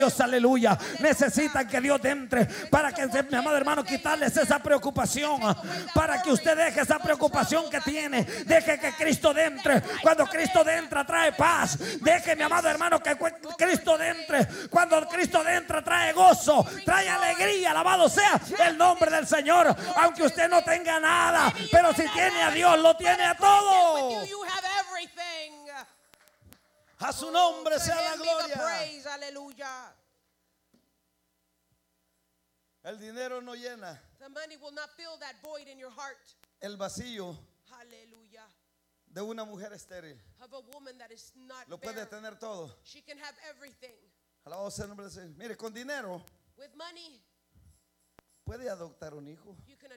Dios, aleluya. Necesitan que Dios entre para que, mi amado hermano, quitarles esa preocupación, para que usted deje esa preocupación que tiene. Deje que Cristo entre. Cuando Cristo entra trae paz. Deje, mi amado hermano, que Cristo entre. Cuando Cristo entra trae gozo, trae alegría. Alabado sea el nombre del Señor. Aunque usted no tenga nada, pero si tiene a Dios, lo tiene a todo. A su nombre sea la gloria. El dinero no llena. El vacío de una mujer estéril. Lo puede tener todo. Alabado sea el nombre del Señor. Mire, con dinero puede adoptar un hijo,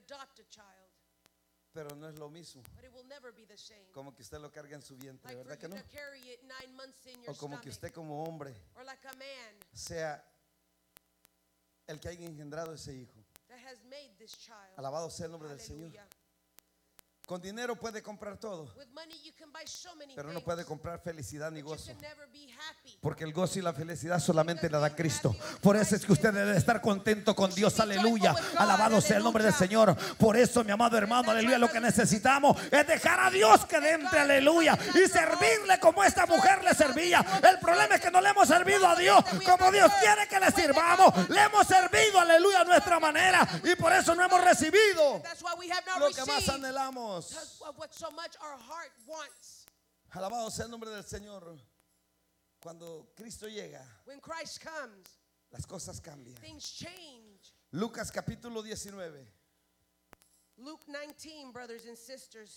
pero no es lo mismo como que usted lo carga en su vientre, ¿verdad que no? O como que usted como hombre sea el que haya engendrado ese hijo. Alabado sea el nombre del Señor. Con dinero puede comprar todo, pero no puede comprar felicidad ni gozo, porque el gozo y la felicidad solamente la da Cristo. Por eso es que usted debe estar contento con Dios, aleluya. Alabado sea el nombre del Señor. Por eso, mi amado hermano, aleluya, lo que necesitamos es dejar a Dios que entre, aleluya, y servirle como esta mujer le servía. El problema es que no le hemos servido a Dios como Dios quiere que le sirvamos. Le hemos servido, aleluya, a nuestra manera, y por eso no hemos recibido lo que más anhelamos. Alabado sea el nombre del Señor. Cuando Cristo llega, las cosas cambian. Lucas capítulo 19. Luke 19, brothers and sisters.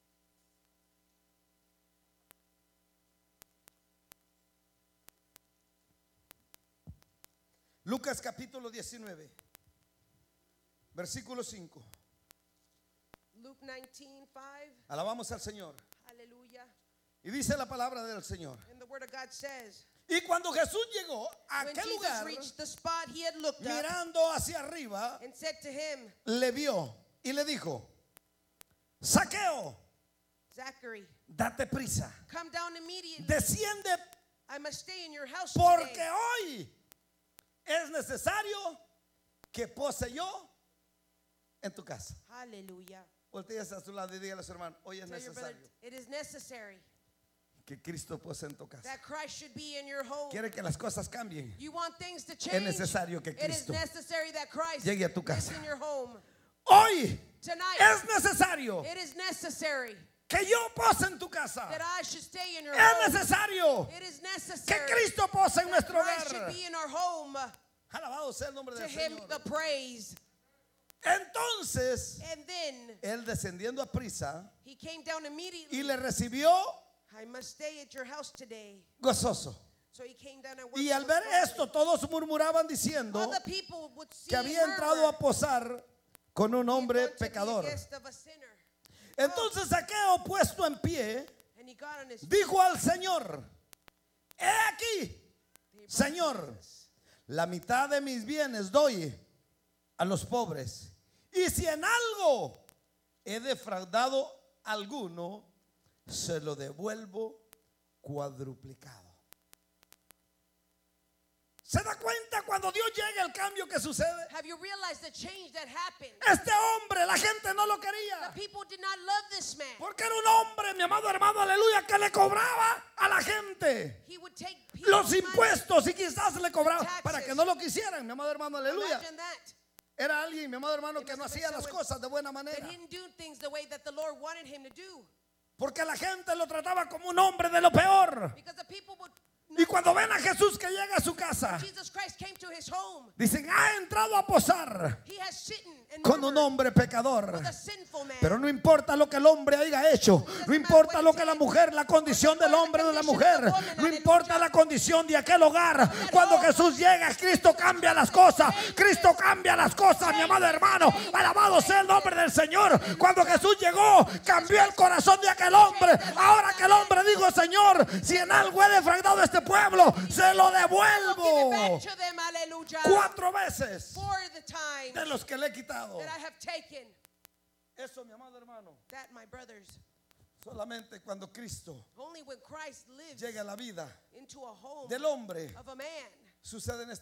Lucas capítulo 19, versículo 5. Luke 19:5. Alabamos al Señor. Hallelujah. Y dice la palabra del Señor. And the word of God says, y cuando Jesús llegó a when aquel Jesus lugar, reached the spot, he had looked mirando hacia arriba, and said to him, le vio y le dijo: Zaqueo, Zachary, date prisa, come down immediately. desciende, I must stay in your house porque today. hoy es necesario que pose yo en tu casa. Hallelujah. Volteas a su lado y dígale a su hermano: hoy es Tell your brother, necesario it is necessary que Cristo pose en tu casa. that Christ should be in your home. Quiere que las cosas cambien. You want things to Es change. necesario que It is Cristo necessary that Christ llegue a tu is casa. in your home. Hoy Tonight, es necesario it is necessary que yo pose en tu casa. that I should stay in your Es home. necesario It is que necessary Cristo pose en that nuestro Christ should hogar. be in our home. Alabado sea el nombre To del him Señor. the praise. Entonces And then él, descendiendo a prisa, he came down y immediately. le recibió I must stay at your house today. gozoso. So he came down and worked Y al with ver gladly. esto, todos murmuraban diciendo All the people would see que había entrado a posar con un hombre pecador. Entonces Zaqueo, puesto en pie, And he got on his dijo al Señor: he aquí, Señor, la mitad de mis bienes doy a los pobres, y si en algo he defraudado a alguno, se lo devuelvo cuadruplicado. ¿Se da cuenta cuando Dios llega el cambio que sucede? Have you realized the change that happened? Este hombre, la gente no lo The quería, people did not love this man. porque era un hombre, mi amado hermano, aleluya, que le cobraba a la gente He would take los people's money. impuestos, y quizás le cobraba Taxes. para que no lo quisieran, mi amado hermano, aleluya. Imagine that. Era alguien, mi amado hermano, It que no must have hacía been las someone cosas de buena That manera, he didn't do things the way that the Lord wanted him to do. porque la gente lo trataba como un hombre de lo peor. Because the people would Y cuando ven a Jesús que llega a su casa, Jesus Christ came to his home. dicen: ha entrado a posar He has sitten and con un murmured hombre pecador. with a sinful man. Pero no importa lo que el hombre haya hecho, no importa lo que la mujer, la condición del hombre o de la mujer, no importa la condición de aquel hogar. Cuando Jesús llega, Cristo cambia las cosas. Cristo cambia las cosas, mi amado hermano. Alabado sea el nombre del Señor. Cuando Jesús llegó, cambió el corazón de aquel hombre. Ahora que el hombre dijo: Señor, si en algo he defraudado a este pueblo, se lo Give it devuelvo back to them, hallelujah. 4 veces For the time de los que le he quitado. that I have taken. Eso, mi amado hermano, That, my brothers, solamente cuando Cristo only when Christ lives llega a la vida into a home del hombre, of a man, suceden